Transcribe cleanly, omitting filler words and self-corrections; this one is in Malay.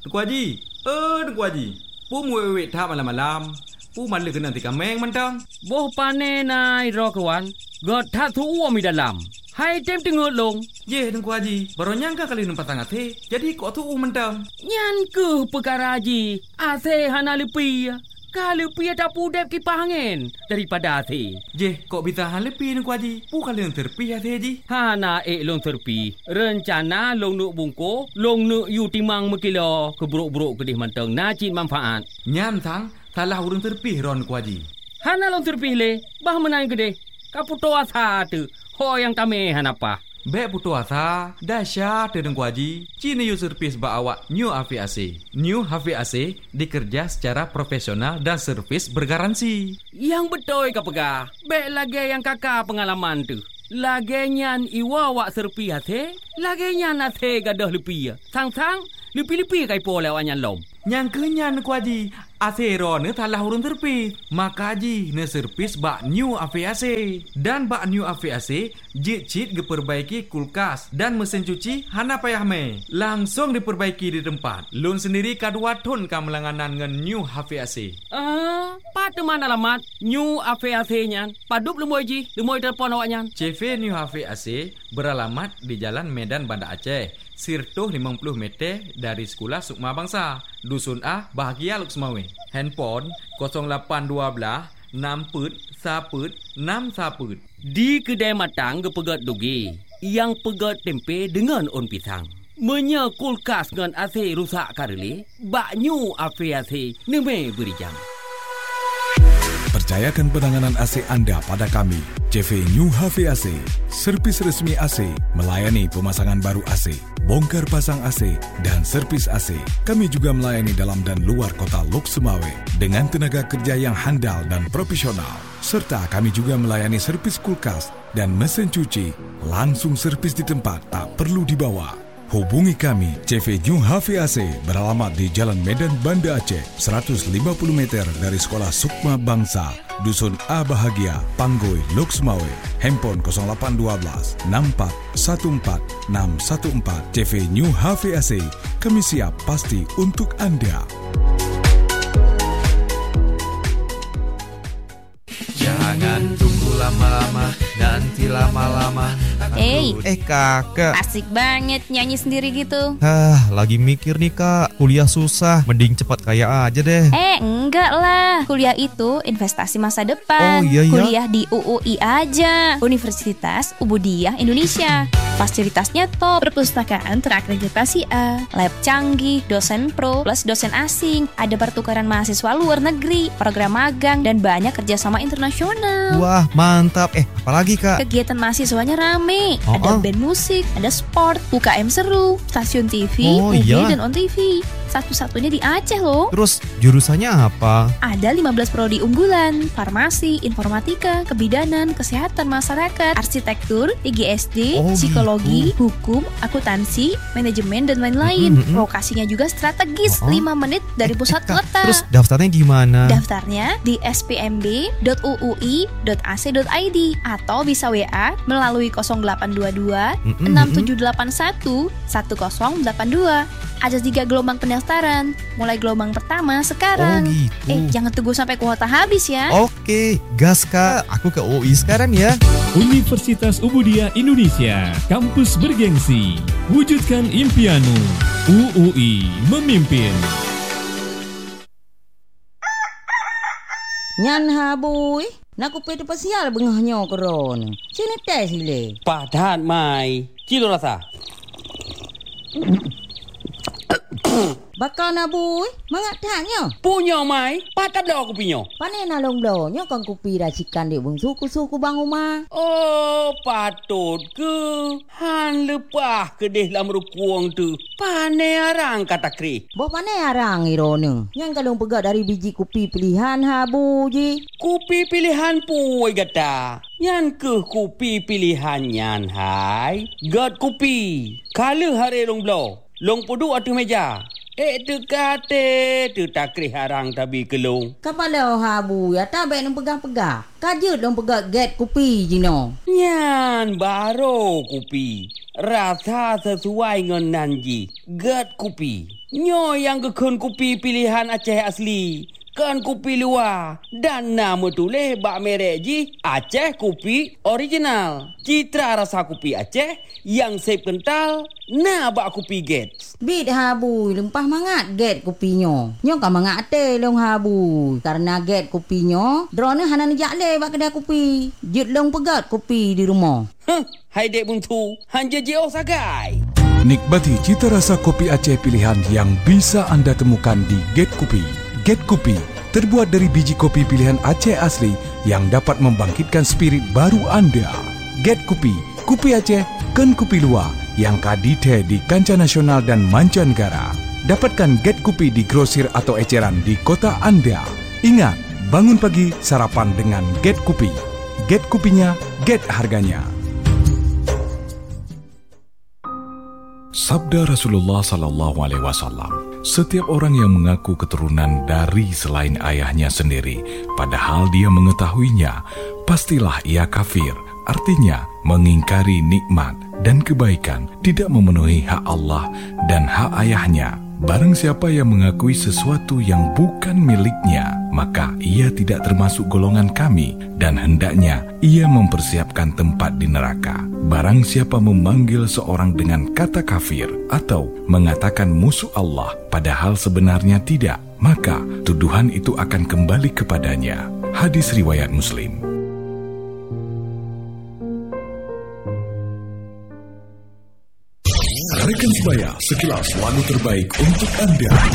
Tengku Haji. Tengku Haji. Pu muwe thap malam-malam. Pu malu kena tika meng mentang. Boh pane nai ro kawan. God tak tu uam di dalam. Hai tem tengok long. Ye Tengku Haji. Baru nyangka kali nampak tangan te. Jadi kok tu mentang. Nyan ke perkara Haji. Ase hana lepi. Kalau pi ada pudep kipas angin daripada ase. Je, kok bitahan lebih Tengku Haji? Pu kali yang terpih ase Haji. Hana long terpi. Rencana long nuk bungko, long nuk yu timang mekilo keburuk-buruk kedih mentang najib manfaat. Nyam tang, salah urang terpih ron Tengku Haji. Hana long terpih le, bah menang kedih. Kaputo asa tu. Ho yang kami hanapa. Bek putu asa, dahsyat Tengku Haji. Cina yu servis ba awak New HVAC. New HVAC dikerja secara profesional dan servis bergaransi. Yang betul ka pegah. Bek lagi yang kakak pengalaman tu. Lagi nyan iwa wak serpi hati. Lagi nyan hati gadah lepi. Sang-sang, lepi-lepi kai po lewat nyan lom. Yang kenyan Tengku Haji. Asero ne talah urun terpih. Maka Haji ne servis bak New HVAC. Dan bak New HVAC jit-jit diperbaiki kulkas dan mesin cuci hana payah me. Langsung diperbaiki di tempat. Lun sendiri kadua ton kamelanganan ngan New HVAC. Pada mana alamat New HVAC nyan? Padup lemoy Ji, lemoy telefon awak nyan. CV New HVAC beralamat di Jalan Medan Banda Aceh. Sirtuh 50 meter dari Sekolah Sukma Bangsa. Dusun A, Bahagia Luk Semawe. Handphone 0812 6 Di kedai matang ke pegat dugi. Yang pegat tempe dengan on pisang. Menya kulkas dengan AC rusak kareli. Bak New HVAC neme beri jam. Percayakan penanganan AC anda pada kami, CV New HVAC, servis resmi AC, melayani pemasangan baru AC, bongkar pasang AC, dan servis AC. Kami juga melayani dalam dan luar kota Luk Semawe dengan tenaga kerja yang handal dan profesional. Serta kami juga melayani servis kulkas dan mesin cuci, langsung servis di tempat, tak perlu dibawa. Hubungi kami, CV New HVAC beralamat di Jalan Medan Banda Aceh, 150 meter dari Sekolah Sukma Bangsa, Dusun A Bahagia, Panggoi, Luk Semawe. Handphone 0812 6414 614. CV New HVAC, kami siap pasti untuk anda. Jangan tunggu lama-lama, nanti lama-lama. Kakak, asik banget nyanyi sendiri gitu. Lagi mikir nih kak, kuliah susah, mending cepat kaya aja deh. Enggak lah, kuliah itu investasi masa depan. Oh iya. Kuliah di UUI aja, Universitas Ubudiyah Indonesia. Fasilitasnya top, perpustakaan terakreditasi A, lab canggih, dosen pro plus dosen asing, ada pertukaran mahasiswa luar negeri, program magang, dan banyak kerjasama internasional. Wah mantap, apalagi kak? Kegiatan mahasiswanya rame, ada band musik, ada sport, UKM seru, stasiun TV, dan on TV. Satu-satunya di Aceh loh. Terus jurusannya apa? Ada 15 prodi unggulan, farmasi, informatika, kebidanan, kesehatan masyarakat, arsitektur, IGSD, psikologi, hukum, akuntansi, manajemen, dan lain-lain. Lokasinya juga strategis, 5 menit dari pusat kota. Terus daftarnya gimana? Daftarnya di spmb.uui.ac.id atau bisa WA melalui 0822 6781 1082. Ada 3 gelombang pendaftaran. Mulai gelombang pertama sekarang. Gitu. Jangan tunggu sampai kuota habis ya. Oke, gas kak. Aku ke UI sekarang ya. Universitas Ubudiyah Indonesia, kampus bergengsi. Wujudkan impianmu. UUI memimpin. Nyan habui, nak upet pasial bengahnya koron. Sini teh sile. Padat mai. Kilo rasa. Bakal nabui, mangatanya. Punya mai, patap dah aku punya. Pane nalong blonyo kang kupi racikan di bung suku-suku bang rumah. Oh, patut ke. Han lepah kedih lam rukuang tu. Pane arang kata kri. Bo pane arang irone. Yang kalong pegat dari biji kupi pilihan habu ji. Kupi pilihan puai gata. Yan ke kupi pilihan yan hai. Gat kupi. Kala hari long blow. Long pudu atu meja. Tu kate, tu takri harang tabi kelung. Kepala habu ya tak baik nang pegang-pegang. Kajut dong pegang get kupi jino. Nyan baro kupi. Rasa sesuai dengan nanji. Get kupi. Nyo yang gekun kopi pilihan Aceh asli, kan kopi luar. Dan nama tulis bak merek ji Aceh kopi original. Citra rasa kopi Aceh yang sep kental, na bak kopi Gates. Bit habu lempah mangat get kopinya. Nyo kan mangat ate long habu. Karena get kopinya, drone hanan jakle bak kedai kopi. Jut long pegat kopi di rumah. Hai dek buntu, hanja jeo sagai. Nikmati cita rasa kopi Aceh pilihan yang bisa Anda temukan di Get Kopi. Get Kopi terbuat dari biji kopi pilihan Aceh asli yang dapat membangkitkan spirit baru Anda. Get Kopi, kopi Aceh, kan kopi luar yang kadite di kancah nasional dan mancanegara. Dapatkan Get Kopi di grosir atau eceran di kota Anda. Ingat, bangun pagi sarapan dengan Get Kopi. Get kopinya, get harganya. Sabda Rasulullah SAW, setiap orang yang mengaku keturunan dari selain ayahnya sendiri, padahal dia mengetahuinya, pastilah ia kafir. Artinya, mengingkari nikmat dan kebaikan, tidak memenuhi hak Allah dan hak ayahnya. Barang siapa yang mengakui sesuatu yang bukan miliknya, maka ia tidak termasuk golongan kami dan hendaknya ia mempersiapkan tempat di neraka. Barang siapa memanggil seorang dengan kata kafir atau mengatakan musuh Allah padahal sebenarnya tidak, maka tuduhan itu akan kembali kepadanya. Hadis riwayat Muslim. Rekan sebaya, sekilas lagu terbaik untuk Anda.